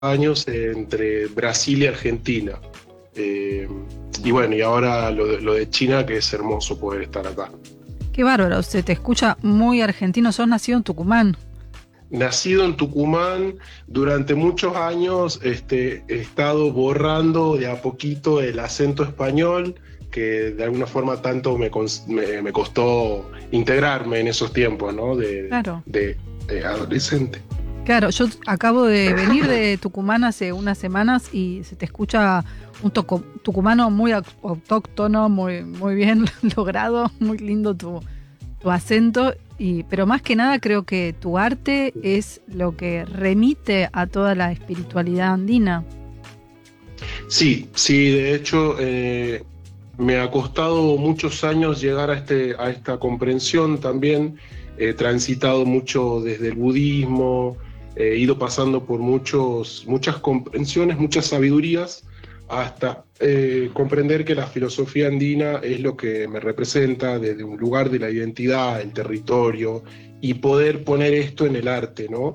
años entre Brasil y Argentina. Y bueno, y ahora lo de China, que es hermoso poder estar acá. Qué bárbaro, usted te escucha muy argentino, sos nacido en Tucumán. Nacido en Tucumán, durante muchos años he estado borrando de a poquito el acento español, que de alguna forma tanto me costó integrarme en esos tiempos, ¿no? Claro. De adolescente. Claro, yo acabo de venir de Tucumán hace unas semanas y se te escucha un tucumano muy autóctono, muy bien logrado, muy lindo tu acento, pero más que nada creo que tu arte es lo que remite a toda la espiritualidad andina. Sí, sí, de hecho me ha costado muchos años llegar a esta comprensión también. He transitado mucho desde el budismo, he ido pasando por muchas comprensiones, muchas sabidurías, hasta comprender que la filosofía andina es lo que me representa desde un lugar de la identidad, el territorio, y poder poner esto en el arte, ¿no?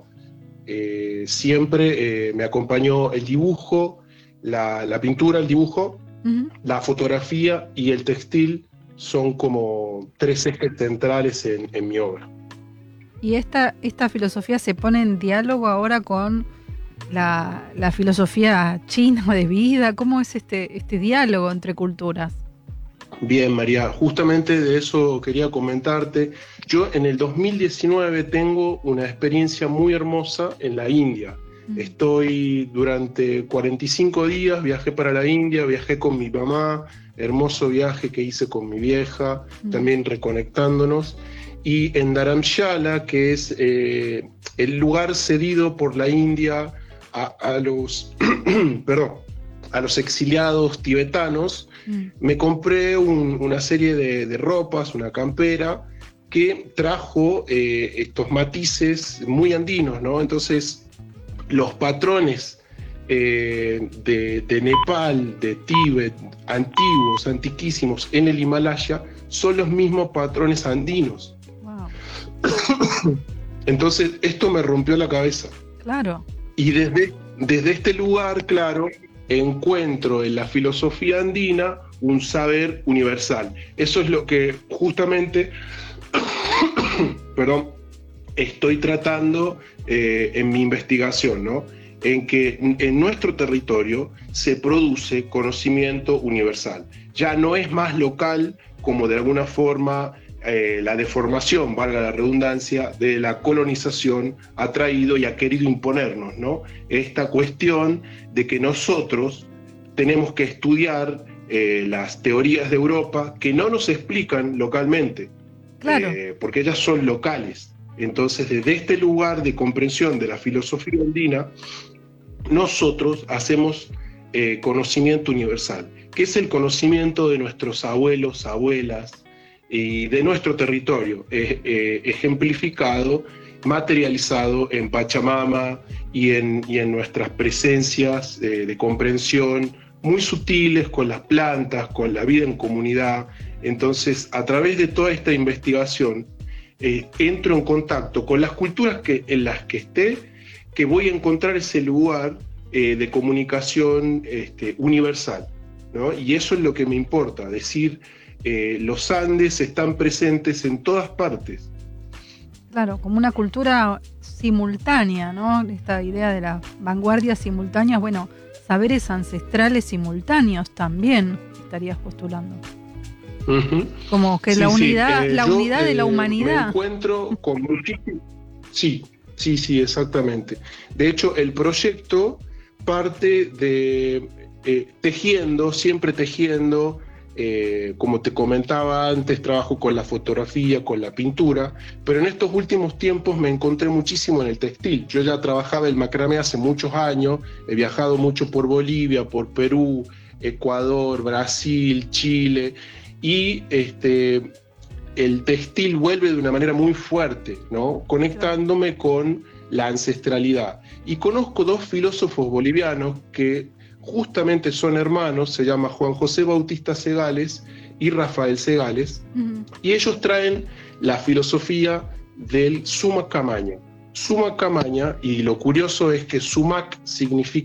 Siempre me acompañó el dibujo, la pintura, el dibujo, Ujú. la fotografía y el textil son como tres ejes centrales en mi obra. Y esta filosofía se pone en diálogo ahora con la filosofía china de vida. ¿Cómo es este diálogo entre culturas? Bien, María, justamente de eso quería comentarte. Yo en el 2019 tengo una experiencia muy hermosa en la India. Mm. Estoy durante 45 días, viajé para la India, viajé con mi mamá, hermoso viaje que hice con mi vieja, Mm. también reconectándonos. Y en Dharamshala, que es el lugar cedido por la India a los, perdón, a los exiliados tibetanos, Mm. me compré una serie de ropas, una campera, que trajo estos matices muy andinos, ¿no? Entonces, los patrones de Nepal, de Tíbet, antiguos, antiquísimos, en el Himalaya, son los mismos patrones andinos. Wow. Entonces, esto me rompió la cabeza. Claro. Y desde este lugar, claro, encuentro en la filosofía andina un saber universal. Eso es lo que justamente, perdón, estoy tratando en mi investigación, ¿no? En que en nuestro territorio se produce conocimiento universal. Ya no es más local, como de alguna forma la deformación, valga la redundancia, de la colonización ha traído y ha querido imponernos, ¿no? Esta cuestión de que nosotros tenemos que estudiar las teorías de Europa que no nos explican localmente, Claro. porque ellas son locales. Entonces, desde este lugar de comprensión de la filosofía andina, nosotros hacemos conocimiento universal, que es el conocimiento de nuestros abuelos, abuelas, y de nuestro territorio, ejemplificado, materializado en Pachamama y en nuestras presencias de comprensión muy sutiles con las plantas, con la vida en comunidad. Entonces, a través de toda esta investigación, entro en contacto con las culturas en las que esté, que voy a encontrar ese lugar de comunicación universal, ¿no? Y eso es lo que me importa, decir, los Andes están presentes en todas partes. Claro, como una cultura simultánea, ¿no? Esta idea de las vanguardias simultáneas, bueno, saberes ancestrales simultáneos también estarías postulando. Uh-huh. Como que Sí, la sí, unidad, la yo unidad de la me humanidad. encuentro con muchísimo... Sí, sí, sí, exactamente. De hecho, el proyecto parte de tejiendo, siempre tejiendo, como te comentaba antes, trabajo con la fotografía, con la pintura, pero en estos últimos tiempos me encontré muchísimo en el textil. Yo ya trabajaba el macramé hace muchos años, he viajado mucho por Bolivia, por Perú, Ecuador, Brasil, Chile, y el textil vuelve de una manera muy fuerte, ¿no? Conectándome con la ancestralidad. Y conozco dos filósofos bolivianos que justamente son hermanos, se llama Juan José Bautista Segales y Rafael Segales, Uh-huh. y ellos traen la filosofía del Suma Camaño. Sumac Camaña, y lo curioso es que Sumac significa